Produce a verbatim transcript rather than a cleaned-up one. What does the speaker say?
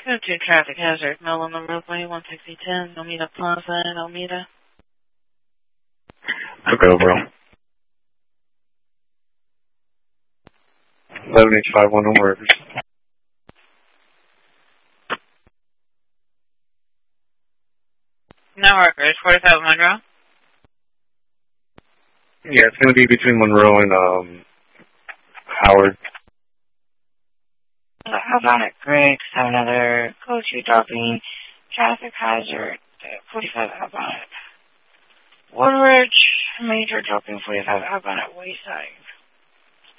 Code two traffic hazard. Mel on the roadway, one sixty ten, Alameda Plaza in Alameda. Took over. eleven H five one, no workers. No workers, forty-five Monroe. Yeah, it's going to be between Monroe and um, Howard. Uh, how about it, Greg? Have another code two dropping traffic hazard, forty-five outbound. Woodridge, major dropping forty-five outbound at Wayside.